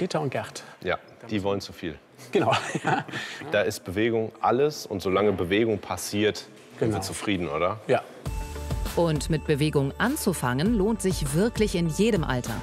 Peter und Gerd. Ja, die wollen zu viel. Genau. Da ist Bewegung alles und solange Bewegung passiert, sind wir zufrieden, oder? Ja. Und mit Bewegung anzufangen, lohnt sich wirklich in jedem Alter.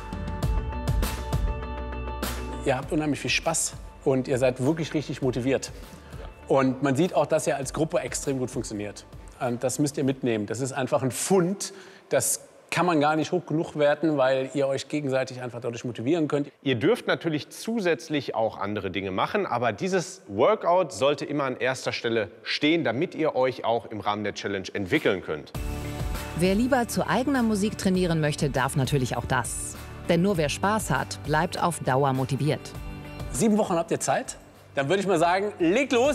Ihr habt unheimlich viel Spaß und ihr seid wirklich richtig motiviert. Und man sieht auch, dass ihr als Gruppe extrem gut funktioniert. Und das müsst ihr mitnehmen. Das ist einfach ein Fund, das kann man gar nicht hoch genug werten, weil ihr euch gegenseitig einfach dadurch motivieren könnt. Ihr dürft natürlich zusätzlich auch andere Dinge machen, aber dieses Workout sollte immer an erster Stelle stehen, damit ihr euch auch im Rahmen der Challenge entwickeln könnt. Wer lieber zu eigener Musik trainieren möchte, darf natürlich auch das. Denn nur wer Spaß hat, bleibt auf Dauer motiviert. 7 Wochen habt ihr Zeit? Dann würde ich mal sagen, legt los!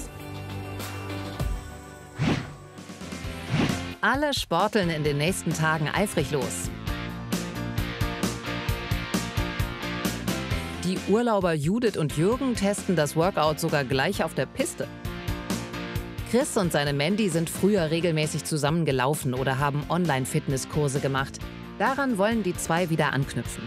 Alle sporteln in den nächsten Tagen eifrig los. Die Urlauber Judith und Jürgen testen das Workout sogar gleich auf der Piste. Chris und seine Mandy sind früher regelmäßig zusammen gelaufen oder haben Online-Fitnesskurse gemacht. Daran wollen die zwei wieder anknüpfen.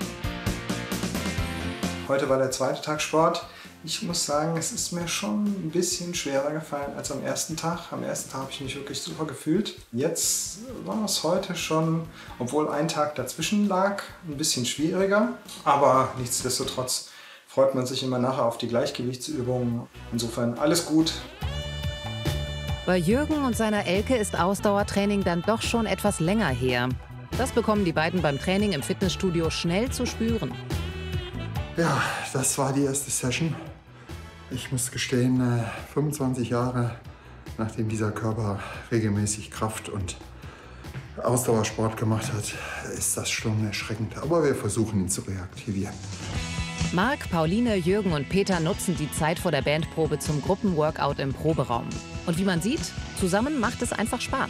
Heute war der zweite Tag Sport. Ich muss sagen, es ist mir schon ein bisschen schwerer gefallen als am ersten Tag. Am ersten Tag habe ich mich wirklich super gefühlt. Jetzt war es heute schon, obwohl ein Tag dazwischen lag, ein bisschen schwieriger. Aber nichtsdestotrotz freut man sich immer nachher auf die Gleichgewichtsübungen. Insofern alles gut. Bei Jürgen und seiner Elke ist Ausdauertraining dann doch schon etwas länger her. Das bekommen die beiden beim Training im Fitnessstudio schnell zu spüren. Ja, das war die erste Session. Ich muss gestehen, 25 Jahre nachdem dieser Körper regelmäßig Kraft- und Ausdauersport gemacht hat, ist das schon erschreckend. Aber wir versuchen ihn zu reaktivieren. Marc, Pauline, Jürgen und Peter nutzen die Zeit vor der Bandprobe zum Gruppenworkout im Proberaum. Und wie man sieht, zusammen macht es einfach Spaß.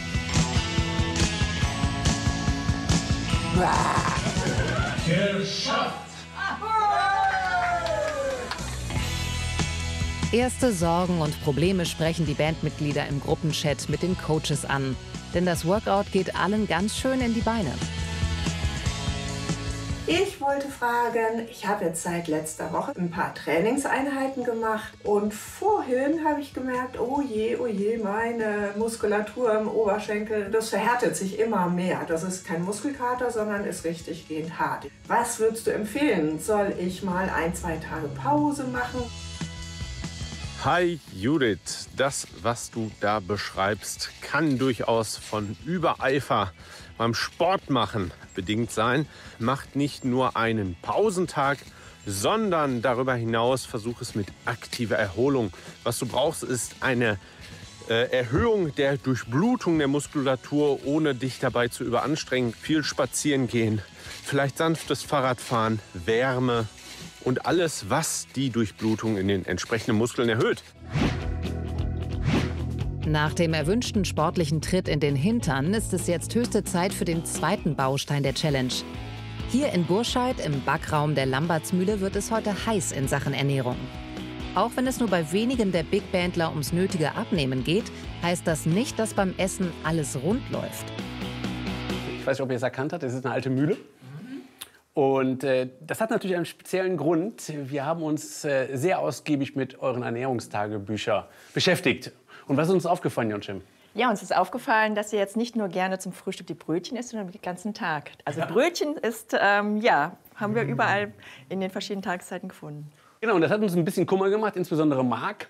Geschafft! Erste Sorgen und Probleme sprechen die Bandmitglieder im Gruppenchat mit den Coaches an. Denn das Workout geht allen ganz schön in die Beine. Ich wollte fragen, ich habe jetzt seit letzter Woche ein paar Trainingseinheiten gemacht und vorhin habe ich gemerkt, oh je, meine Muskulatur im Oberschenkel, das verhärtet sich immer mehr. Das ist kein Muskelkater, sondern ist richtig gehend hart. Was würdest du empfehlen? Soll ich mal 1, 2 Tage Pause machen? Hi Judith, das, was du da beschreibst, kann durchaus von Übereifer beim Sportmachen bedingt sein. Macht nicht nur einen Pausentag, sondern darüber hinaus versuch es mit aktiver Erholung. Was du brauchst, ist eine Erhöhung der Durchblutung der Muskulatur, ohne dich dabei zu überanstrengen. Viel spazieren gehen, vielleicht sanftes Fahrradfahren, Wärme und alles, was die Durchblutung in den entsprechenden Muskeln erhöht. Nach dem erwünschten sportlichen Tritt in den Hintern ist es jetzt höchste Zeit für den zweiten Baustein der Challenge. Hier in Burscheid im Backraum der Lambertsmühle wird es heute heiß in Sachen Ernährung. Auch wenn es nur bei wenigen der Big Bandler ums nötige Abnehmen geht, heißt das nicht, dass beim Essen alles rund läuft. Ich weiß nicht, ob ihr es erkannt habt, das ist eine alte Mühle. Und das hat natürlich einen speziellen Grund. Wir haben uns sehr ausgiebig mit euren Ernährungstagebüchern beschäftigt. Und was ist uns aufgefallen, Jonschim? Ja, uns ist aufgefallen, dass ihr jetzt nicht nur gerne zum Frühstück die Brötchen isst, sondern den ganzen Tag. Also Brötchen ist, haben wir überall in den verschiedenen Tageszeiten gefunden. Genau, und das hat uns ein bisschen Kummer gemacht, insbesondere Marc.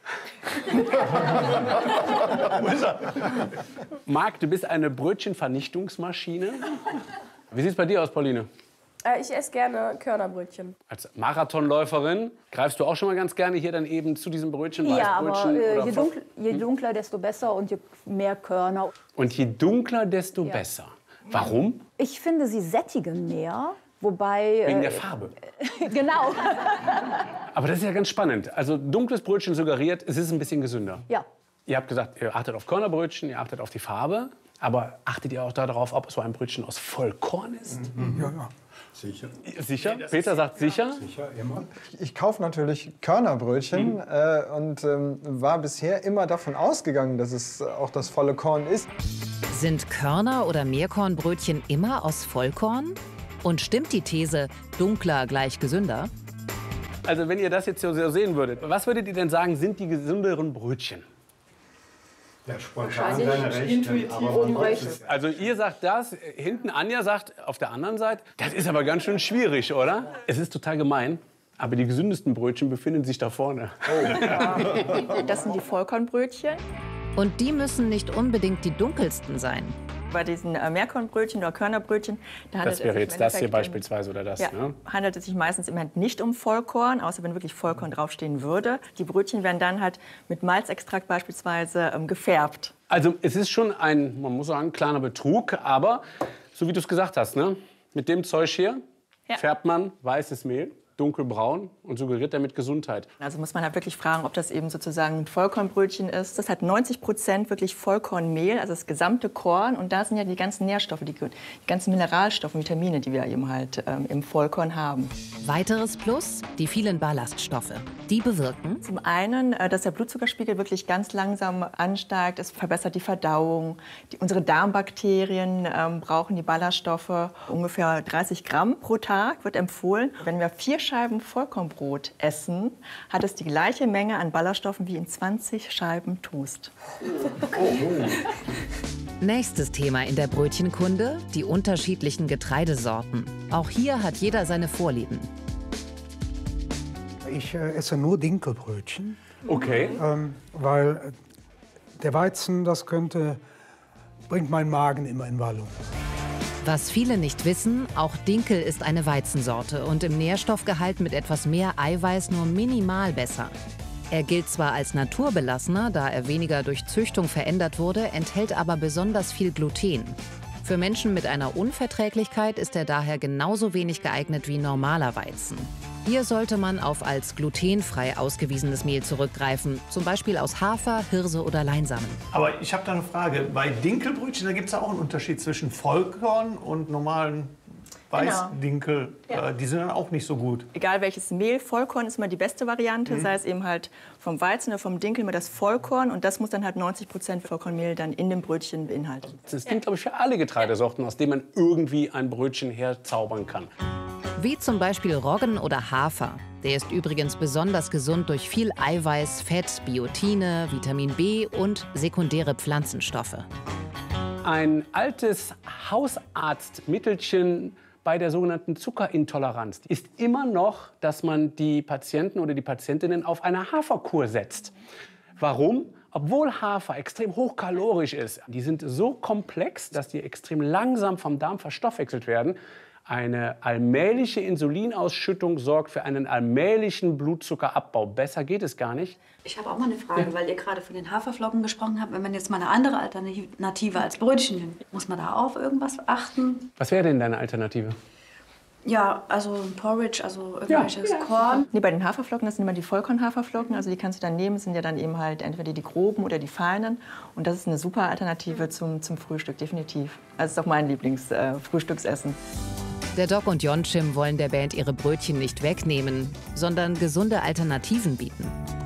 Marc, du bist eine Brötchenvernichtungsmaschine. Wie sieht es bei dir aus, Pauline? Ich esse gerne Körnerbrötchen. Als Marathonläuferin greifst du auch schon mal ganz gerne hier dann eben zu diesem Brötchen? Ja, Weißbrötchen aber je dunkler, desto besser und je mehr Körner. Und je dunkler, desto besser. Warum? Ich finde, sie sättigen mehr. Wobei, wegen der Farbe. Genau. Aber das ist ja ganz spannend. Also dunkles Brötchen suggeriert, es ist ein bisschen gesünder. Ja. Ihr habt gesagt, ihr achtet auf Körnerbrötchen, ihr achtet auf die Farbe. Aber achtet ihr auch darauf, ob so ein Brötchen aus Vollkorn ist? Ja. Sicher. Sicher? Peter sagt sicher? Sicher, immer. Ich kaufe natürlich Körnerbrötchen und war bisher immer davon ausgegangen, dass es auch das volle Korn ist. Sind Körner- oder Mehrkornbrötchen immer aus Vollkorn? Und stimmt die These, dunkler gleich gesünder? Also wenn ihr das jetzt so sehen würdet, was würdet ihr denn sagen, sind die gesünderen Brötchen? Ja, spontan seine Rechte, Also ihr sagt das, hinten Anja sagt auf der anderen Seite, das ist aber ganz schön schwierig, oder? Es ist total gemein, aber die gesündesten Brötchen befinden sich da vorne. Das sind die Vollkornbrötchen. Und die müssen nicht unbedingt die dunkelsten sein. Bei diesen Mehrkornbrötchen oder Körnerbrötchen, da handelt Das wäre es sich jetzt im das hier Endeffekt beispielsweise oder das. Ja, Ne? handelt es sich meistens im Endeffekt nicht um Vollkorn, außer wenn wirklich Vollkorn draufstehen würde. Die Brötchen werden dann halt mit Malzextrakt beispielsweise gefärbt. Also es ist schon ein, man muss sagen, kleiner Betrug, aber so wie du es gesagt hast, ne? Mit dem Zeug hier färbt man weißes Mehl, dunkelbraun und suggeriert damit Gesundheit. Also muss man halt wirklich fragen, ob das eben sozusagen ein Vollkornbrötchen ist. Das hat 90% wirklich Vollkornmehl, also das gesamte Korn. Und da sind ja die ganzen Nährstoffe, die ganzen Mineralstoffe, Vitamine, die wir eben halt im Vollkorn haben. Weiteres Plus, die vielen Ballaststoffe. Die bewirken, Zum einen, dass der Blutzuckerspiegel wirklich ganz langsam ansteigt. Es verbessert die Verdauung. Unsere Darmbakterien brauchen die Ballaststoffe. Ungefähr 30 Gramm pro Tag wird empfohlen. Wenn wir 4 Scheiben Vollkornbrot essen, hat es die gleiche Menge an Ballaststoffen wie in 20 Scheiben Toast. Nächstes Thema in der Brötchenkunde, die unterschiedlichen Getreidesorten. Auch hier hat jeder seine Vorlieben. Ich esse nur Dinkelbrötchen, Okay. weil der Weizen, bringt meinen Magen immer in Wallung. Was viele nicht wissen, auch Dinkel ist eine Weizensorte und im Nährstoffgehalt mit etwas mehr Eiweiß nur minimal besser. Er gilt zwar als naturbelassener, da er weniger durch Züchtung verändert wurde, enthält aber besonders viel Gluten. Für Menschen mit einer Unverträglichkeit ist er daher genauso wenig geeignet wie normaler Weizen. Hier sollte man auf als glutenfrei ausgewiesenes Mehl zurückgreifen, zum Beispiel aus Hafer, Hirse oder Leinsamen. Aber ich habe da eine Frage. Bei Dinkelbrötchen, da gibt es ja auch einen Unterschied zwischen Vollkorn und normalen Weißdinkel. Ja. Die sind dann auch nicht so gut. Egal welches Mehl, Vollkorn ist immer die beste Variante, sei es eben halt vom Weizen oder vom Dinkel mit das Vollkorn. Und das muss dann halt 90% Vollkornmehl dann in dem Brötchen beinhalten. Das gilt, glaube ich, für alle Getreidesorten, aus denen man irgendwie ein Brötchen herzaubern kann. Wie zum Beispiel Roggen oder Hafer. Der ist übrigens besonders gesund durch viel Eiweiß, Fett, Biotine, Vitamin B und sekundäre Pflanzenstoffe. Ein altes Hausarztmittelchen bei der sogenannten Zuckerintoleranz ist immer noch, dass man die Patienten oder die Patientinnen auf eine Haferkur setzt. Warum? Obwohl Hafer extrem hochkalorisch ist, die sind so komplex, dass die extrem langsam vom Darm verstoffwechselt werden. Eine allmähliche Insulinausschüttung sorgt für einen allmählichen Blutzuckerabbau. Besser geht es gar nicht. Ich habe auch mal eine Frage, weil ihr gerade von den Haferflocken gesprochen habt. Wenn man jetzt mal eine andere Alternative als Brötchen nimmt, muss man da auf irgendwas achten? Was wäre denn deine Alternative? Ja, also ein Porridge, also irgendwelches Korn. Nee, bei den Haferflocken, das sind immer die Vollkorn-Haferflocken. Also die kannst du dann nehmen, das sind ja dann eben halt entweder die groben oder die feinen. Und das ist eine super Alternative zum Frühstück, definitiv. Also das ist auch mein Lieblingsfrühstücksessen. Der Doc und Jonchim wollen der Band ihre Brötchen nicht wegnehmen, sondern gesunde Alternativen bieten.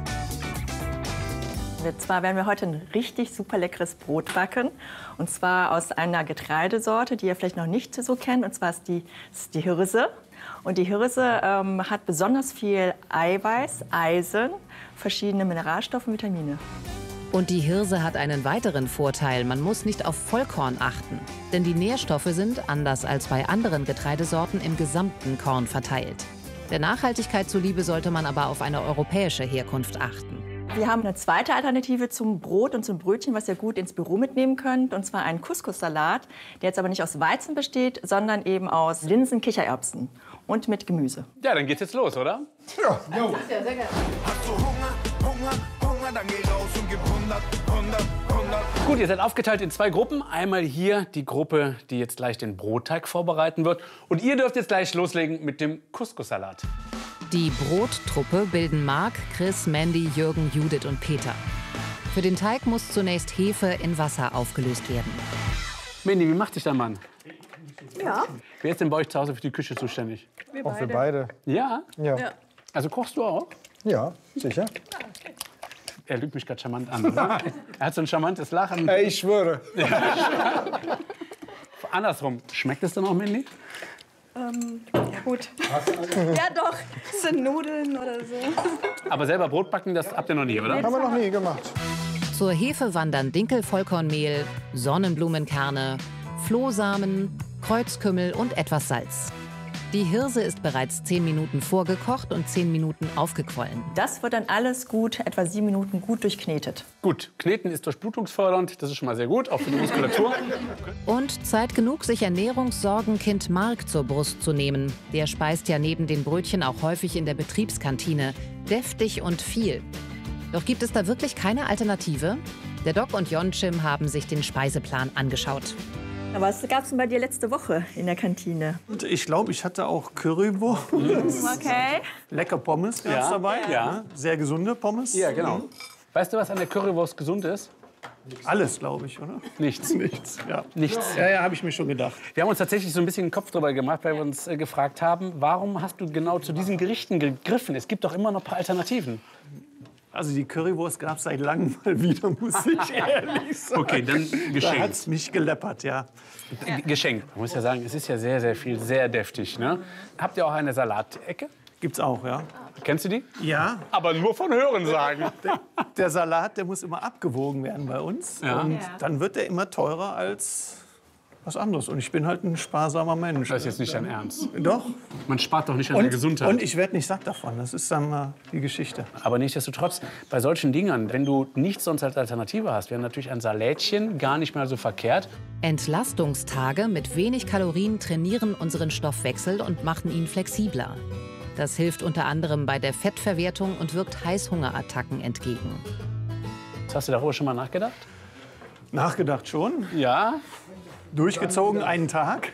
Zwar werden wir heute ein richtig super leckeres Brot backen. Und zwar aus einer Getreidesorte, die ihr vielleicht noch nicht so kennt. Und zwar ist die Hirse. Und die Hirse hat besonders viel Eiweiß, Eisen, verschiedene Mineralstoffe und Vitamine. Und die Hirse hat einen weiteren Vorteil. Man muss nicht auf Vollkorn achten. Denn die Nährstoffe sind, anders als bei anderen Getreidesorten, im gesamten Korn verteilt. Der Nachhaltigkeit zuliebe sollte man aber auf eine europäische Herkunft achten. Wir haben eine zweite Alternative zum Brot und zum Brötchen, was ihr gut ins Büro mitnehmen könnt. Und zwar einen Couscous-Salat, der jetzt aber nicht aus Weizen besteht, sondern eben aus Linsen, Kichererbsen und mit Gemüse. Ja, dann geht's jetzt los, oder? Ja, jo. Ja, sehr gerne. Hast du Hunger, dann geh raus und gib 100. Gut, ihr seid aufgeteilt in 2 Gruppen. Einmal hier die Gruppe, die jetzt gleich den Brotteig vorbereiten wird. Und ihr dürft jetzt gleich loslegen mit dem Couscous-Salat. Die Brottruppe bilden Marc, Chris, Mandy, Jürgen, Judith und Peter. Für den Teig muss zunächst Hefe in Wasser aufgelöst werden. Mandy, wie macht sich dein Mann? Ja. Wer ist denn bei euch zu Hause für die Küche zuständig? Auch wir beide. Ja? Ja. Also kochst du auch? Ja, sicher. Er lügt mich gerade charmant an, oder? Er hat so ein charmantes Lachen. Ich schwöre. Andersrum, schmeckt es dann auch, Mandy? Ja gut. Ja doch, das sind Nudeln oder so. Aber selber Brot backen, das habt ihr noch nie, oder? Haben wir noch nie gemacht. Zur Hefe wandern Dinkelvollkornmehl, Sonnenblumenkerne, Flohsamen, Kreuzkümmel und etwas Salz. Die Hirse ist bereits 10 Minuten vorgekocht und 10 Minuten aufgequollen. Das wird dann alles gut, etwa 7 Minuten gut durchknetet. Gut, Kneten ist durchblutungsfördernd, das ist schon mal sehr gut, auch für die Muskulatur. Und Zeit genug, sich Ernährungssorgenkind Mark zur Brust zu nehmen. Der speist ja neben den Brötchen auch häufig in der Betriebskantine. Deftig und viel. Doch gibt es da wirklich keine Alternative? Der Doc und Jonchim haben sich den Speiseplan angeschaut. Aber was gab es denn bei dir letzte Woche in der Kantine? Und ich glaube, ich hatte auch Currywurst. Okay. Lecker Pommes gab's dabei. Ja. Sehr gesunde Pommes. Ja, genau. Weißt du, was an der Currywurst gesund ist? Alles, glaube ich, oder? Nichts. Nichts, ja. Nichts. Ja, habe ich mir schon gedacht. Wir haben uns tatsächlich so ein bisschen den Kopf drüber gemacht, weil wir uns gefragt haben, warum hast du genau zu diesen Gerichten gegriffen? Es gibt doch immer noch ein paar Alternativen. Also die Currywurst gab es seit langem mal wieder, muss ich ehrlich sagen. Okay, dann geschenkt. Da hat es mich geleppert, ja. Geschenkt. Man muss ja sagen, es ist ja sehr, sehr viel, sehr deftig. Ne? Habt ihr auch eine Salatecke? Gibt's auch, ja. Kennst du die? Ja. Aber nur von Hörensagen. Der Salat, der muss immer abgewogen werden bei uns. Ja. Und dann wird er immer teurer als was anderes. Und ich bin halt ein sparsamer Mensch. Das ist jetzt nicht dein Ernst. Doch. Man spart doch nicht an der Gesundheit. Und ich werde nicht satt davon. Das ist dann mal die Geschichte. Aber nichtsdestotrotz, bei solchen Dingern, wenn du nichts sonst als Alternative hast, wäre natürlich ein Salätchen gar nicht mehr so verkehrt. Entlastungstage mit wenig Kalorien trainieren unseren Stoffwechsel und machen ihn flexibler. Das hilft unter anderem bei der Fettverwertung und wirkt Heißhungerattacken entgegen. Hast du darüber schon mal nachgedacht? Nachgedacht schon. Ja. Durchgezogen einen Tag.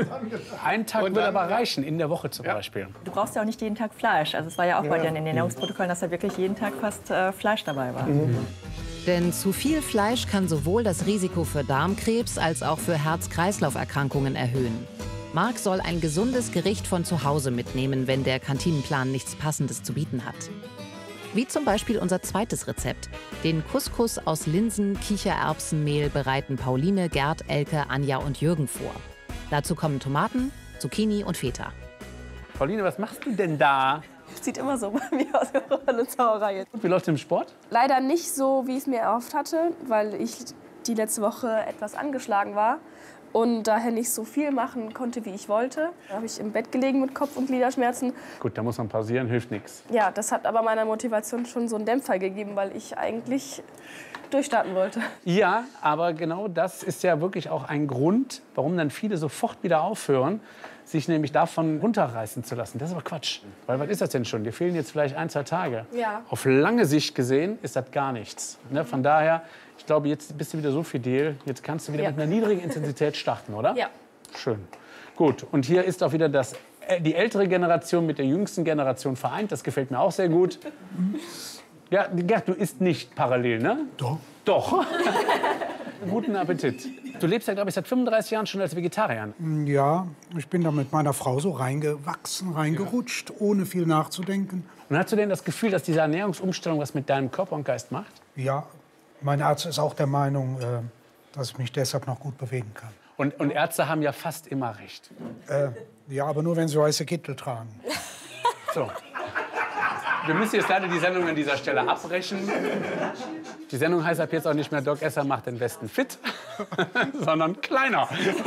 Ein Tag würde aber reichen, in der Woche zum Beispiel. Du brauchst ja auch nicht jeden Tag Fleisch. Also es war ja auch bei dir in den Ernährungsprotokollen, dass da wirklich jeden Tag fast Fleisch dabei war. Denn zu viel Fleisch kann sowohl das Risiko für Darmkrebs als auch für Herz-Kreislauf-Erkrankungen erhöhen. Mark soll ein gesundes Gericht von zu Hause mitnehmen, wenn der Kantinenplan nichts Passendes zu bieten hat. Wie zum Beispiel unser zweites Rezept. Den Couscous aus Linsen, Kichererbsenmehl bereiten Pauline, Gerd, Elke, Anja und Jürgen vor. Dazu kommen Tomaten, Zucchini und Feta. Pauline, was machst du denn da? Sieht immer so bei mir aus, eine Zauberei. Wie läuft es im Sport? Leider nicht so, wie ich es mir erhofft hatte, weil ich die letzte Woche etwas angeschlagen war und daher nicht so viel machen konnte, wie ich wollte. Da habe ich im Bett gelegen mit Kopf- und Gliederschmerzen. Gut, da muss man pausieren, hilft nichts. Ja, das hat aber meiner Motivation schon so einen Dämpfer gegeben, weil ich eigentlich durchstarten wollte. Ja, aber genau das ist ja wirklich auch ein Grund, warum dann viele sofort wieder aufhören, sich nämlich davon runterreißen zu lassen. Das ist aber Quatsch. Weil was ist das denn schon? Dir fehlen jetzt vielleicht 1, 2 Tage. Ja. Auf lange Sicht gesehen ist das gar nichts. Ne? Von daher, ich glaube, jetzt bist du wieder so fidel. Jetzt kannst du wieder mit einer niedrigen Intensität starten, oder? Ja. Schön. Gut, und hier ist auch wieder die ältere Generation mit der jüngsten Generation vereint. Das gefällt mir auch sehr gut. Ja, Gerd, du isst nicht parallel, ne? Doch. Doch. Guten Appetit. Du lebst ja, glaube ich, seit 35 Jahren schon als Vegetarier. Ja, ich bin da mit meiner Frau so reingewachsen, reingerutscht, ohne viel nachzudenken. Und hast du denn das Gefühl, dass diese Ernährungsumstellung was mit deinem Körper und Geist macht? Ja, mein Arzt ist auch der Meinung, dass ich mich deshalb noch gut bewegen kann. Und Ärzte haben ja fast immer recht. Ja, aber nur, wenn sie weiße Kittel tragen. So. Wir müssen jetzt leider die Sendung an dieser Stelle abbrechen. Die Sendung heißt ab jetzt auch nicht mehr Doc Esser macht den Westen fit, sondern kleiner.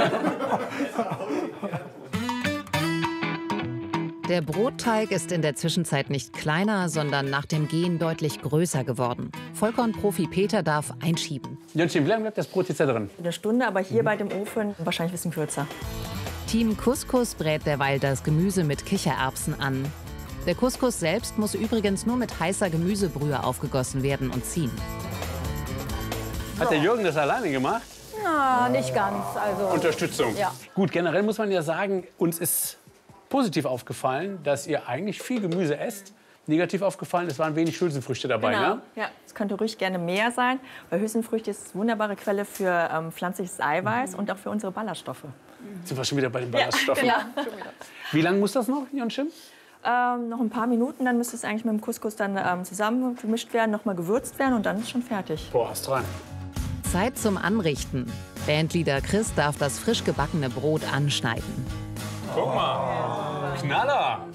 Der Brotteig ist in der Zwischenzeit nicht kleiner, sondern nach dem Gehen deutlich größer geworden. Vollkornprofi Peter darf einschieben. Jönchen, wie lange bleibt das Brot jetzt da drin? Eine Stunde, aber hier bei dem Ofen wahrscheinlich ein bisschen kürzer. Team Couscous brät derweil das Gemüse mit Kichererbsen an. Der Couscous selbst muss übrigens nur mit heißer Gemüsebrühe aufgegossen werden und ziehen. Hat der Jürgen das alleine gemacht? Na, nicht ganz. Also, Unterstützung. Ja. Gut, generell muss man ja sagen, uns ist positiv aufgefallen, dass ihr eigentlich viel Gemüse esst. Negativ aufgefallen, es waren wenig Hülsenfrüchte dabei, Genau. ne? Ja, es könnte ruhig gerne mehr sein, weil Hülsenfrüchte ist eine wunderbare Quelle für pflanzliches Eiweiß und auch für unsere Ballaststoffe. Sind wir schon wieder bei den Ballaststoffen? Ja. Wie lange muss das noch, Jönchen? Noch ein paar Minuten, dann müsste es eigentlich mit dem Couscous dann zusammen gemischt werden, noch mal gewürzt werden und dann ist schon fertig. Boah, hast rein. Zeit zum Anrichten. Bandleader Chris darf das frisch gebackene Brot anschneiden. Guck mal. Knaller.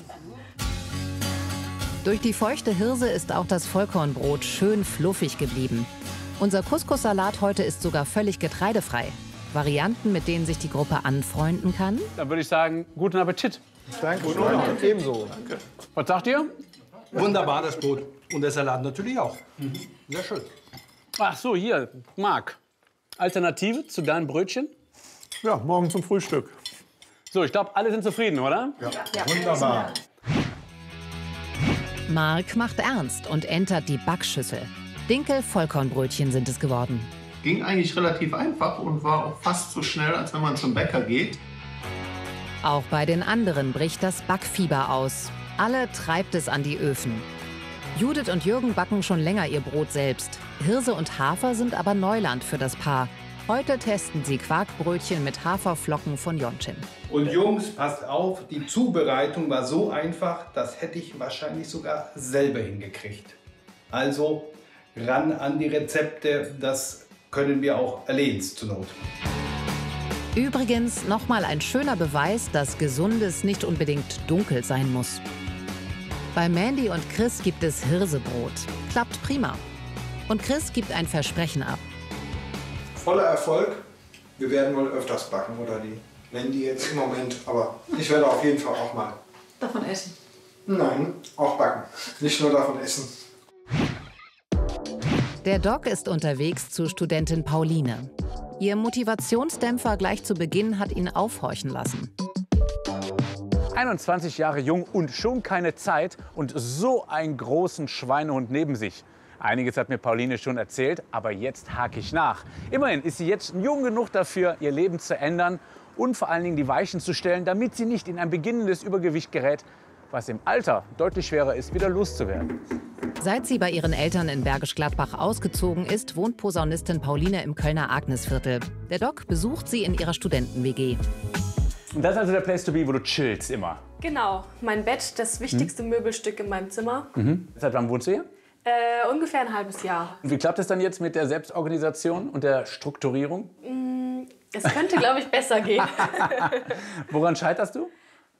Durch die feuchte Hirse ist auch das Vollkornbrot schön fluffig geblieben. Unser Couscous-Salat heute ist sogar völlig getreidefrei. Varianten, mit denen sich die Gruppe anfreunden kann? Dann würde ich sagen, guten Appetit. Danke. Ebenso. Danke. Was sagt ihr? Wunderbar, das Brot. Und der Salat natürlich auch. Sehr schön. Ach so, hier, Marc. Alternative zu deinem Brötchen? Ja, morgen zum Frühstück. So, ich glaube, alle sind zufrieden, oder? Ja. Wunderbar. Marc macht ernst und entert die Backschüssel. Dinkel-Vollkornbrötchen sind es geworden. Ging eigentlich relativ einfach und war auch fast so schnell, als wenn man zum Bäcker geht. Auch bei den anderen bricht das Backfieber aus. Alle treibt es an die Öfen. Judith und Jürgen backen schon länger ihr Brot selbst. Hirse und Hafer sind aber Neuland für das Paar. Heute testen sie Quarkbrötchen mit Haferflocken von Jonchin. Und Jungs, passt auf, die Zubereitung war so einfach, das hätte ich wahrscheinlich sogar selber hingekriegt. Also ran an die Rezepte, das können wir auch erledigen zur Not. Übrigens nochmal ein schöner Beweis, dass Gesundes nicht unbedingt dunkel sein muss. Bei Mandy und Chris gibt es Hirsebrot. Klappt prima. Und Chris gibt ein Versprechen ab. Voller Erfolg. Wir werden wohl öfters backen, oder die Mandy jetzt im Moment. Aber ich werde auf jeden Fall auch mal. Davon essen? Nein, auch backen. Nicht nur davon essen. Der Doc ist unterwegs zu Studentin Pauline. Ihr Motivationsdämpfer gleich zu Beginn hat ihn aufhorchen lassen. 21 Jahre jung und schon keine Zeit und so einen großen Schweinehund neben sich. Einiges hat mir Pauline schon erzählt, aber jetzt hake ich nach. Immerhin ist sie jetzt jung genug dafür, ihr Leben zu ändern und vor allen Dingen die Weichen zu stellen, damit sie nicht in ein beginnendes Übergewicht gerät, was im Alter deutlich schwerer ist, wieder loszuwerden. Seit sie bei ihren Eltern in Bergisch Gladbach ausgezogen ist, wohnt Posaunistin Pauline im Kölner Agnesviertel. Der Doc besucht sie in ihrer Studenten-WG. Und das ist also der Place to be, wo du chillst immer? Genau, mein Bett, das wichtigste Möbelstück in meinem Zimmer. Seit wann wohnst du hier? Ungefähr ein halbes Jahr. Und wie klappt es dann jetzt mit der Selbstorganisation und der Strukturierung? Es könnte, glaube ich, besser gehen. Woran scheiterst du?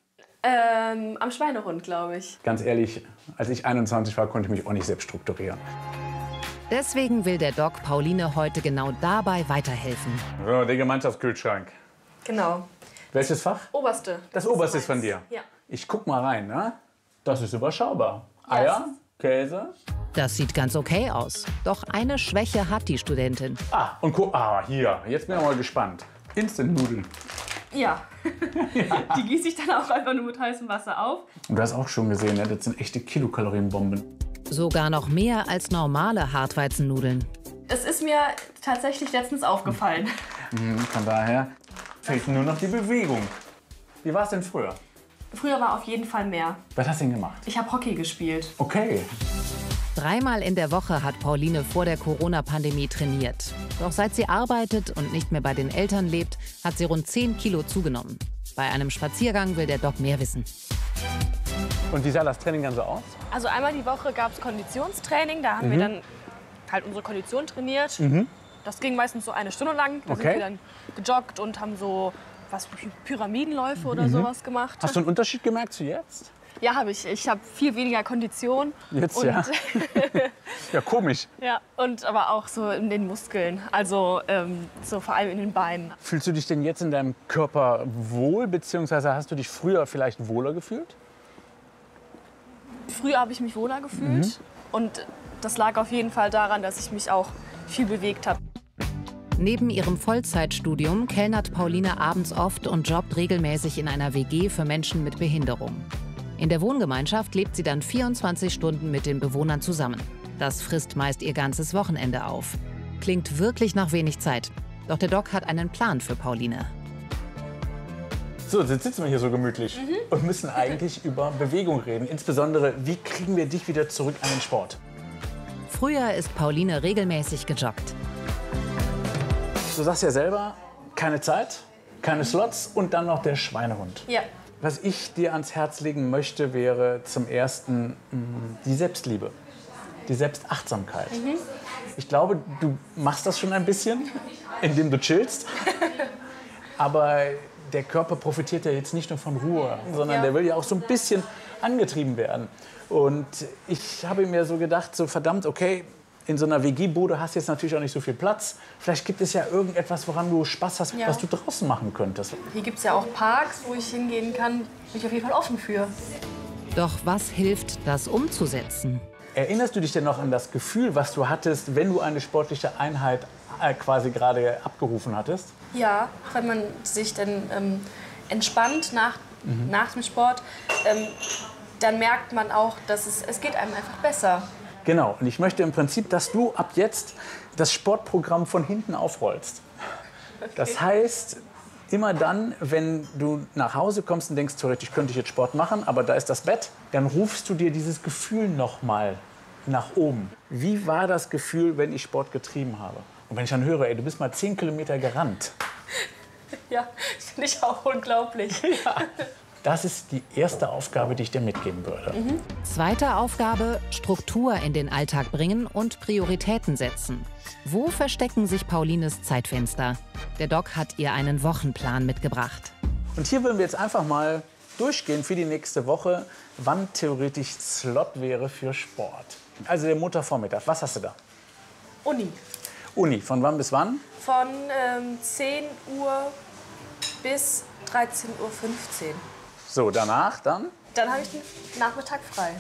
Am Schweinehund, glaube ich. Ganz ehrlich, als ich 21 war, konnte ich mich auch nicht selbst strukturieren. Deswegen will der Doc Pauline heute genau dabei weiterhelfen. So, der Gemeinschaftskühlschrank. Genau. Welches Fach? Oberste. Das oberste ist von dir? Ja. Ich guck mal rein, ne? Das ist überschaubar. Eier, Käse. Das sieht ganz okay aus. Doch eine Schwäche hat die Studentin. Und guck, hier. Jetzt bin ich mal gespannt. Instant-Nudeln. Ja. Die gieße ich dann auch einfach nur mit heißem Wasser auf. Und du hast auch schon gesehen, ne? Das sind echte Kilokalorienbomben. Sogar noch mehr als normale Hartweizennudeln. Es ist mir tatsächlich letztens aufgefallen. Von daher fehlt nur noch die Bewegung. Wie war es denn früher? Früher war auf jeden Fall mehr. Was hast du denn gemacht? Ich habe Hockey gespielt. Okay. 3-mal in der Woche hat Pauline vor der Corona-Pandemie trainiert. Doch seit sie arbeitet und nicht mehr bei den Eltern lebt, hat sie rund 10 Kilo zugenommen. Bei einem Spaziergang will der Doc mehr wissen. Und wie sah das Training dann so aus? Also einmal die Woche gab es Konditionstraining. Da haben wir dann halt unsere Kondition trainiert. Das ging meistens so eine Stunde lang. Da sind wir dann gejoggt und haben so Pyramidenläufe oder sowas gemacht. Hast du einen Unterschied gemerkt zu jetzt? Ja, habe ich. Ich habe viel weniger Kondition. Jetzt und, ja. Ja, komisch. Ja, und aber auch so in den Muskeln, also so vor allem in den Beinen. Fühlst du dich denn jetzt in deinem Körper wohl, beziehungsweise hast du dich früher vielleicht wohler gefühlt? Früher habe ich mich wohler gefühlt und das lag auf jeden Fall daran, dass ich mich auch viel bewegt habe. Neben ihrem Vollzeitstudium kellnert Pauline abends oft und jobbt regelmäßig in einer WG für Menschen mit Behinderung. In der Wohngemeinschaft lebt sie dann 24 Stunden mit den Bewohnern zusammen. Das frisst meist ihr ganzes Wochenende auf. Klingt wirklich nach wenig Zeit. Doch der Doc hat einen Plan für Pauline. So, jetzt sitzen wir hier so gemütlich und müssen eigentlich über Bewegung reden. Insbesondere, wie kriegen wir dich wieder zurück an den Sport? Früher ist Pauline regelmäßig gejoggt. Du sagst ja selber, keine Zeit, keine Slots und dann noch der Schweinehund. Ja. Was ich dir ans Herz legen möchte, wäre zum Ersten die Selbstliebe, die Selbstachtsamkeit. Ich glaube, du machst das schon ein bisschen, indem du chillst. Aber der Körper profitiert ja jetzt nicht nur von Ruhe, sondern der will ja auch so ein bisschen angetrieben werden. Und ich habe mir so gedacht, so verdammt, okay, in so einer WG-Bude hast du jetzt natürlich auch nicht so viel Platz. Vielleicht gibt es ja irgendetwas, woran du Spaß hast, was du draußen machen könntest. Hier gibt es ja auch Parks, wo ich hingehen kann, bin ich auf jeden Fall offen für. Doch was hilft, das umzusetzen? Erinnerst du dich denn noch an das Gefühl, was du hattest, wenn du eine sportliche Einheit quasi gerade abgerufen hattest? Ja, wenn man sich dann entspannt nach dem Sport, dann merkt man auch, dass es geht einem einfach besser. Genau, und ich möchte im Prinzip, dass du ab jetzt das Sportprogramm von hinten aufrollst. Okay. Das heißt, immer dann, wenn du nach Hause kommst und denkst, theoretisch könnte ich jetzt Sport machen, aber da ist das Bett, dann rufst du dir dieses Gefühl noch mal nach oben. Wie war das Gefühl, wenn ich Sport getrieben habe? Und wenn ich dann höre, ey, du bist mal 10 Kilometer gerannt. Ja, das finde ich auch unglaublich. Ja. Das ist die erste Aufgabe, die ich dir mitgeben würde. Zweite Aufgabe, Struktur in den Alltag bringen und Prioritäten setzen. Wo verstecken sich Paulines Zeitfenster? Der Doc hat ihr einen Wochenplan mitgebracht. Und hier wollen wir jetzt einfach mal durchgehen für die nächste Woche, wann theoretisch Slot wäre für Sport. Also der Montagvormittag, was hast du da? Uni. Uni, von wann bis wann? Von 10 Uhr bis 13:15 Uhr. So, danach dann? Dann habe ich den Nachmittag frei.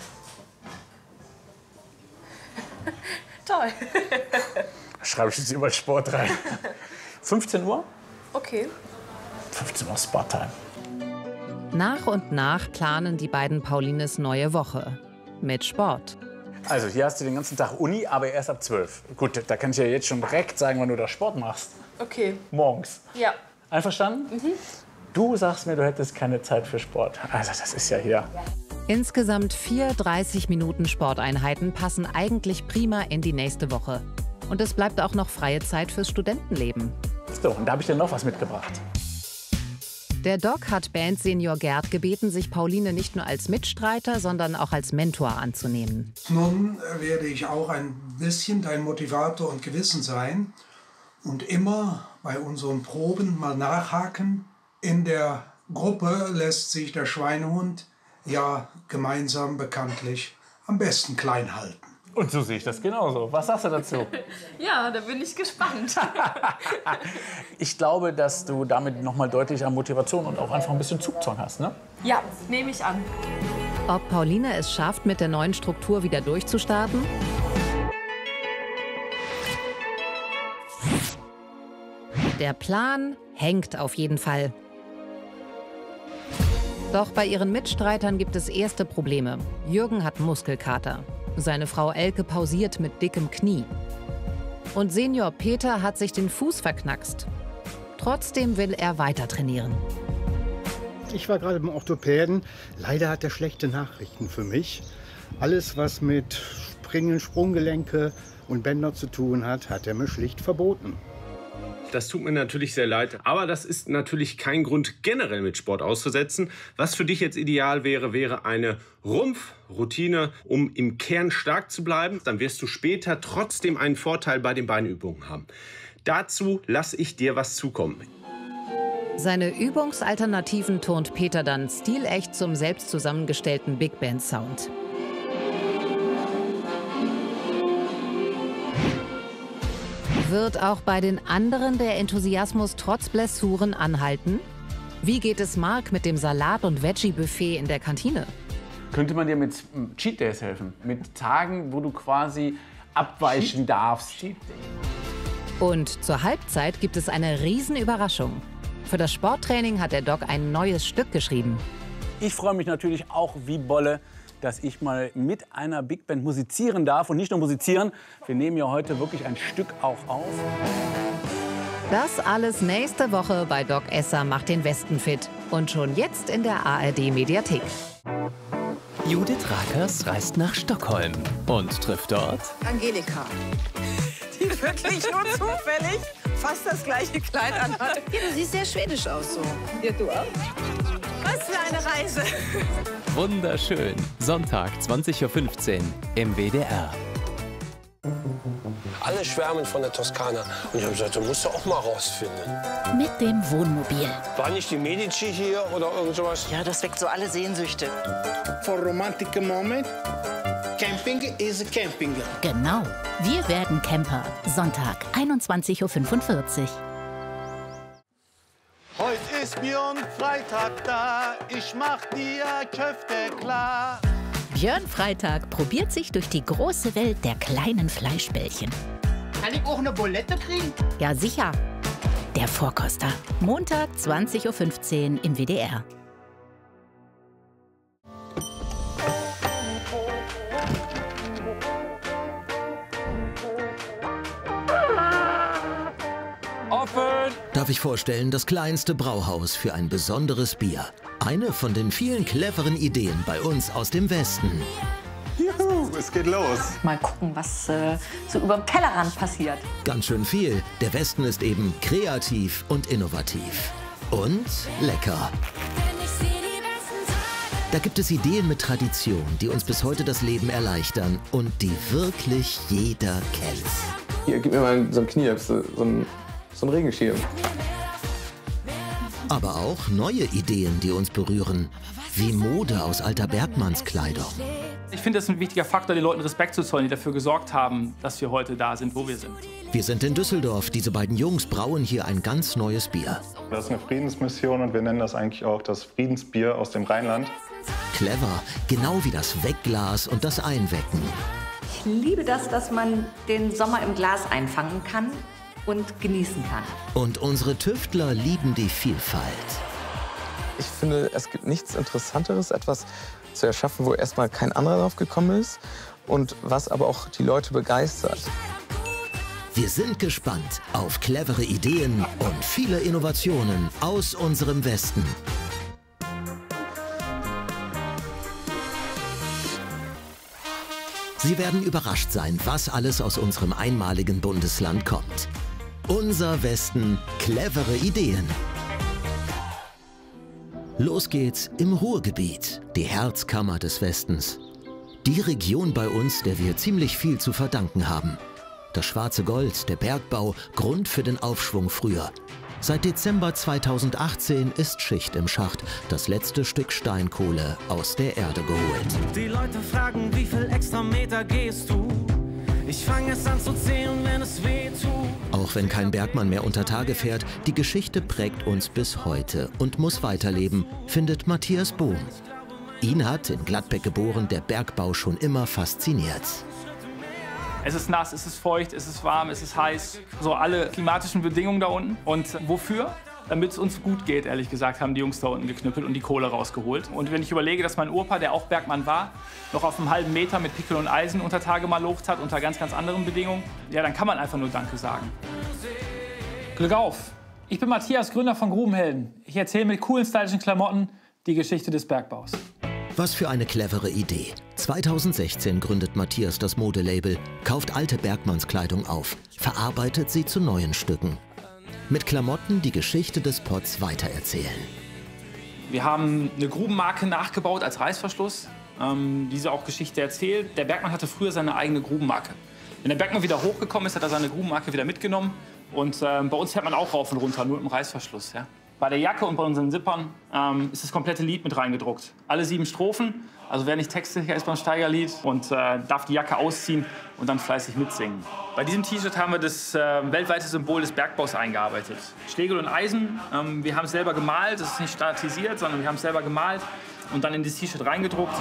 Toll. Schreibe ich jetzt überall Sport rein. 15 Uhr? Okay. 15 Uhr Sporttime. Nach und nach planen die beiden Paulines neue Woche. Mit Sport. Also hier hast du den ganzen Tag Uni, aber erst ab 12. Gut, da kann ich ja jetzt schon direkt sagen, wann du da Sport machst. Okay. Morgens. Ja. Einverstanden? Mhm. Du sagst mir, du hättest keine Zeit für Sport. Also das ist ja hier. Insgesamt 4 30-Minuten-Sporteinheiten passen eigentlich prima in die nächste Woche. Und es bleibt auch noch freie Zeit fürs Studentenleben. So, und da habe ich dir noch was mitgebracht. Der Doc hat Bandsenior Gerd gebeten, sich Pauline nicht nur als Mitstreiter, sondern auch als Mentor anzunehmen. Nun werde ich auch ein bisschen dein Motivator und Gewissen sein und immer bei unseren Proben mal nachhaken. In der Gruppe lässt sich der Schweinehund ja gemeinsam bekanntlich am besten klein halten. Und so sehe ich das genauso. Was sagst du dazu? Ja, da bin ich gespannt. Ich glaube, dass du damit noch mal deutlich an Motivation und auch einfach ein bisschen Zugzwang hast, ne? Ja, nehme ich an. Ob Pauline es schafft, mit der neuen Struktur wieder durchzustarten? Der Plan hängt auf jeden Fall. Doch bei ihren Mitstreitern gibt es erste Probleme. Jürgen hat Muskelkater. Seine Frau Elke pausiert mit dickem Knie. Und Senior Peter hat sich den Fuß verknackst. Trotzdem will er weiter trainieren. Ich war gerade beim Orthopäden. Leider hat er schlechte Nachrichten für mich. Alles, was mit Springen, Sprunggelenke und Bänder zu tun hat, hat er mir schlicht verboten. Das tut mir natürlich sehr leid, aber das ist natürlich kein Grund, generell mit Sport auszusetzen. Was für dich jetzt ideal wäre, wäre eine Rumpfroutine, um im Kern stark zu bleiben. Dann wirst du später trotzdem einen Vorteil bei den Beinübungen haben. Dazu lasse ich dir was zukommen. Seine Übungsalternativen turnt Peter dann stilecht zum selbst zusammengestellten Big Band Sound. Wird auch bei den anderen der Enthusiasmus trotz Blessuren anhalten? Wie geht es Marc mit dem Salat- und Veggie-Buffet in der Kantine? Könnte man dir mit Cheat Days helfen? Mit Tagen, wo du quasi abweichen darfst? Und zur Halbzeit gibt es eine Riesenüberraschung. Für das Sporttraining hat der Doc ein neues Stück geschrieben. Ich freue mich natürlich auch wie Bolle, dass ich mal mit einer Big Band musizieren darf. Und nicht nur musizieren, wir nehmen ja heute wirklich ein Stück auch auf. Das alles nächste Woche bei Doc Esser macht den Westen fit. Und schon jetzt in der ARD-Mediathek. Judith Rakers reist nach Stockholm und trifft dort Angelika, die wirklich nur zufällig fast das gleiche Kleid anhat. Ja, du siehst sehr schwedisch aus so. Ja, du auch. Was für eine Reise. Wunderschön. Sonntag, 20:15 Uhr im WDR. Alle schwärmen von der Toskana. Und ich habe gesagt, du musst du auch mal rausfinden. Mit dem Wohnmobil. War nicht die Medici hier oder irgend sowas? Ja, das weckt so alle Sehnsüchte. For romantic moment, camping is camping. Genau. Wir werden Camper. Sonntag, 21:45 Uhr. Heute ist Björn Freitag da, ich mach dir Köfte klar. Björn Freitag probiert sich durch die große Welt der kleinen Fleischbällchen. Kann ich auch eine Bulette kriegen? Ja, sicher. Der Vorkoster. Montag, 20:15 Uhr im WDR. Offen! Darf ich vorstellen, das kleinste Brauhaus für ein besonderes Bier. Eine von den vielen cleveren Ideen bei uns aus dem Westen. Juhu, es geht los. Mal gucken, was so über dem Tellerrand passiert. Ganz schön viel. Der Westen ist eben kreativ und innovativ. Und lecker. Da gibt es Ideen mit Tradition, die uns bis heute das Leben erleichtern und die wirklich jeder kennt. Hier, gib mir mal so ein Knie, so ein Regenschirm. Aber auch neue Ideen, die uns berühren, wie Mode aus alter Bergmannskleidung. Ich finde, das ist ein wichtiger Faktor, den Leuten Respekt zu zollen, die dafür gesorgt haben, dass wir heute da sind, wo wir sind. Wir sind in Düsseldorf. Diese beiden Jungs brauen hier ein ganz neues Bier. Das ist eine Friedensmission und wir nennen das eigentlich auch das Friedensbier aus dem Rheinland. Clever, genau wie das Wegglas und das Einwecken. Ich liebe das, dass man den Sommer im Glas einfangen kann und genießen kann. Und unsere Tüftler lieben die Vielfalt. Ich finde, es gibt nichts Interessanteres, etwas zu erschaffen, wo erstmal kein anderer drauf gekommen ist und was aber auch die Leute begeistert. Wir sind gespannt auf clevere Ideen und viele Innovationen aus unserem Westen. Sie werden überrascht sein, was alles aus unserem einmaligen Bundesland kommt. Unser Westen, clevere Ideen. Los geht's im Ruhrgebiet, die Herzkammer des Westens. Die Region bei uns, der wir ziemlich viel zu verdanken haben. Das schwarze Gold, der Bergbau, Grund für den Aufschwung früher. Seit Dezember 2018 ist Schicht im Schacht, das letzte Stück Steinkohle aus der Erde geholt. Die Leute fragen, wie viel extra Meter gehst du? Ich fange es an zu zählen, wenn es weh tut. Auch wenn kein Bergmann mehr unter Tage fährt, die Geschichte prägt uns bis heute und muss weiterleben, findet Matthias Bohm. Ihn hat, in Gladbeck geboren, der Bergbau schon immer fasziniert. Es ist nass, es ist feucht, es ist warm, es ist heiß. So alle klimatischen Bedingungen da unten. Und wofür? Damit es uns gut geht, ehrlich gesagt, haben die Jungs da unten geknüppelt und die Kohle rausgeholt. Und wenn ich überlege, dass mein Opa, der auch Bergmann war, noch auf einem halben Meter mit Pickel und Eisen unter Tage mal locht hat, unter ganz, ganz anderen Bedingungen, ja, dann kann man einfach nur Danke sagen. Glück auf! Ich bin Matthias, Gründer von Grubenhelden. Ich erzähle mit coolen, stylischen Klamotten die Geschichte des Bergbaus. Was für eine clevere Idee. 2016 gründet Matthias das Modelabel, kauft alte Bergmannskleidung auf, verarbeitet sie zu neuen Stücken. Mit Klamotten die Geschichte des Pots weitererzählen. Wir haben eine Grubenmarke nachgebaut als Reißverschluss, diese auch Geschichte erzählt. Der Bergmann hatte früher seine eigene Grubenmarke. Wenn der Bergmann wieder hochgekommen ist, hat er seine Grubenmarke wieder mitgenommen. Und bei uns fährt man auch rauf und runter, nur im Reißverschluss. Ja. Bei der Jacke und bei unseren Zippern ist das komplette Lied mit reingedruckt. Alle 7 Strophen, also wer nicht textsicher ist beim Steigerlied und darf die Jacke ausziehen und dann fleißig mitsingen. Bei diesem T-Shirt haben wir das weltweite Symbol des Bergbaus eingearbeitet. Schlegel und Eisen, wir haben es selber gemalt, das ist nicht standardisiert, sondern wir haben es selber gemalt und dann in das T-Shirt reingedruckt.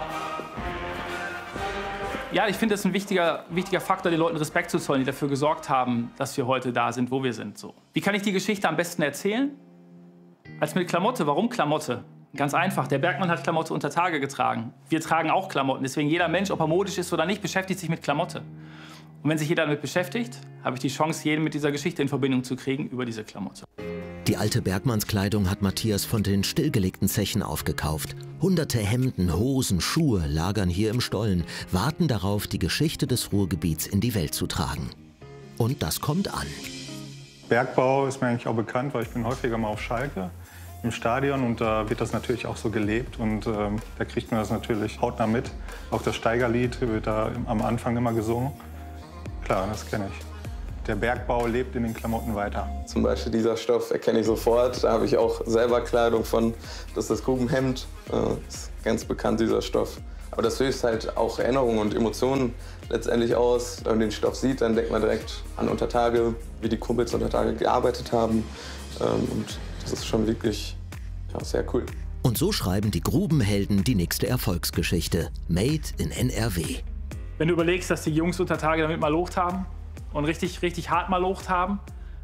Ja, ich finde, das ist ein wichtiger Faktor, den Leuten Respekt zu zollen, die dafür gesorgt haben, dass wir heute da sind, wo wir sind. So. Wie kann ich die Geschichte am besten erzählen? Als mit Klamotte. Warum Klamotte? Ganz einfach. Der Bergmann hat Klamotte unter Tage getragen. Wir tragen auch Klamotten. Deswegen jeder Mensch, ob er modisch ist oder nicht, beschäftigt sich mit Klamotte. Und wenn sich jeder damit beschäftigt, habe ich die Chance, jeden mit dieser Geschichte in Verbindung zu kriegen über diese Klamotte. Die alte Bergmannskleidung hat Matthias von den stillgelegten Zechen aufgekauft. Hunderte Hemden, Hosen, Schuhe lagern hier im Stollen, warten darauf, die Geschichte des Ruhrgebiets in die Welt zu tragen. Und das kommt an. Bergbau ist mir eigentlich auch bekannt, weil ich bin häufiger mal auf Schalke im Stadion und da wird das natürlich auch so gelebt und da kriegt man das natürlich hautnah mit. Auch das Steigerlied wird da am Anfang immer gesungen. klar, das kenne ich. Der Bergbau lebt in den Klamotten weiter. Zum Beispiel dieser Stoff erkenne ich sofort. Da habe ich auch selber Kleidung von. Das ist das Grubenhemd. Ist ganz bekannt, dieser Stoff. Aber das löst halt auch Erinnerungen und Emotionen letztendlich aus. Wenn man den Stoff sieht, dann denkt man direkt an Untertage, wie die Kumpels Untertage gearbeitet haben. Und das ist schon wirklich sehr cool. Und so schreiben die Grubenhelden die nächste Erfolgsgeschichte. Made in NRW. Wenn du überlegst, dass die Jungs Untertage damit malocht haben und richtig hart malocht haben,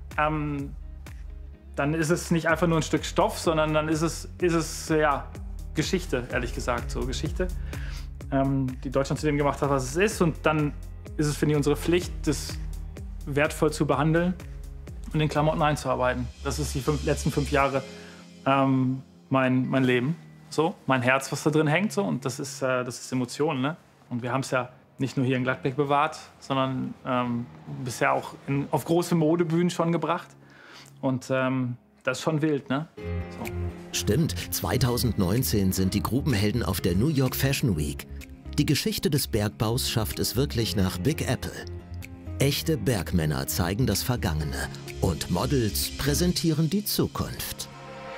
dann ist es nicht einfach nur ein Stück Stoff, sondern dann ist es Geschichte, ehrlich gesagt, so Geschichte, die Deutschland zu dem gemacht hat, was es ist. Und dann ist es, finde ich, unsere Pflicht, das wertvoll zu behandeln und in den Klamotten einzuarbeiten. Das ist die letzten 5 Jahre mein Leben, so, mein Herz, was da drin hängt, so. Und das ist Emotionen, ne? Und wir haben es ja nicht nur hier in Gladbeck bewahrt, sondern bisher auch auf große Modebühnen schon gebracht. Und das ist schon wild, ne? So. Stimmt, 2019 sind die Grubenhelden auf der New York Fashion Week. Die Geschichte des Bergbaus schafft es wirklich nach Big Apple. Echte Bergmänner zeigen das Vergangene und Models präsentieren die Zukunft.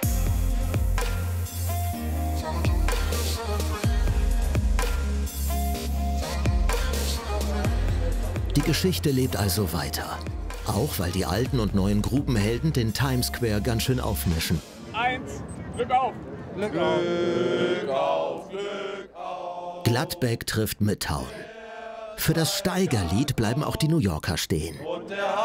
Die Geschichte lebt also weiter. Auch weil die alten und neuen Grubenhelden den Times Square ganz schön aufmischen. 1, Glück auf! Glück auf! Glück auf! Glück auf! Gladbeck trifft Midtown. Für das Steigerlied bleiben auch die New Yorker stehen.